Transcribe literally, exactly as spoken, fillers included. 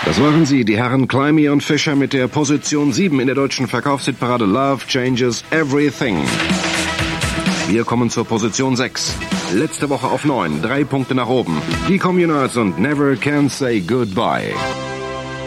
Das waren sie, die Herren Climie und Fischer mit der Position sieben in der deutschen Verkaufshitparade Love Changes Everything. Wir kommen zur Position sechs. Letzte Woche auf neun, drei Punkte nach oben. Die Communards und Never Can Say Goodbye.